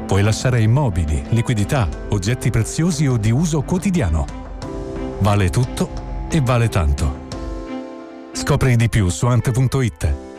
Puoi lasciare immobili, liquidità, oggetti preziosi o di uso quotidiano. Vale tutto e vale tanto. Scopri di più su ante.it.